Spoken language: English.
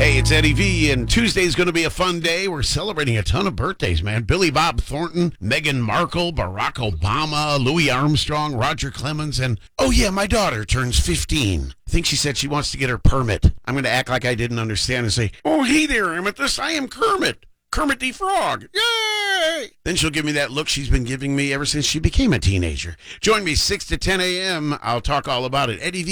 Hey, it's Eddie V, and Tuesday's going to be a fun day. We're celebrating a ton of birthdays, man. Billy Bob Thornton, Meghan Markle, Barack Obama, Louis Armstrong, Roger Clemens, and, oh yeah, my daughter turns 15. I think she said she wants to get her permit. I'm going to act like I didn't understand and say, oh, hey there, Amethyst, I am Kermit. Kermit the Frog. Yay! Then she'll give me that look she's been giving me ever since she became a teenager. Join me 6 to 10 a.m. I'll talk all about it. Eddie V.